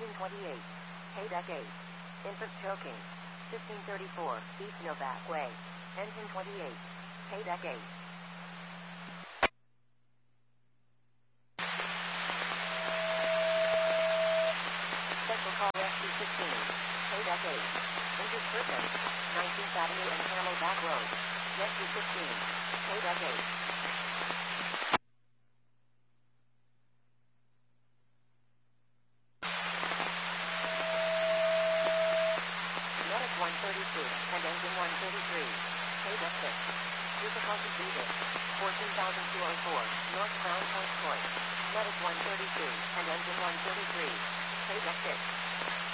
Engine 28. Paydeck 8. Infant choking. 1534, East Novak Way. Engine 28. Paydeck 8. Special call Rescue 16. Paydeck 8. Injured person. 19th Avenue and Camelback Road. Rescue 15. Paydeck 8. Medic 132 and Engine 133. Paydeck 6. Difficulty breathing. 14,204, North Crown Point Court. Medic 132 and Engine 133. Paydeck 6.